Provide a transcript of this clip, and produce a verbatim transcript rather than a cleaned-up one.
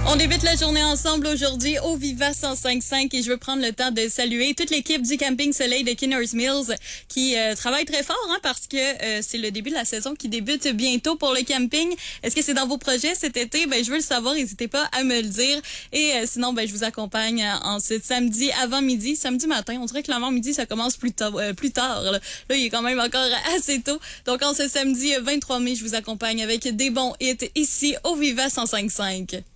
On débute la journée ensemble aujourd'hui au Viva cent cinq virgule cinq et je veux prendre le temps de saluer toute l'équipe du Camping Soleil de Kinners Mills qui euh, travaille très fort hein, parce que euh, c'est le début de la saison qui débute bientôt pour le camping. Est-ce que c'est dans vos projets cet été? Ben, je veux le savoir, n'hésitez pas à me le dire. Et euh, sinon, ben, je vous accompagne en ce samedi avant midi, samedi matin. On dirait que l'avant-midi, ça commence plus tard. Euh, plus tard là. là, il est quand même encore assez tôt. Donc, en ce samedi vingt-trois mai, je vous accompagne avec des bons hits ici au Viva cent cinq virgule cinq.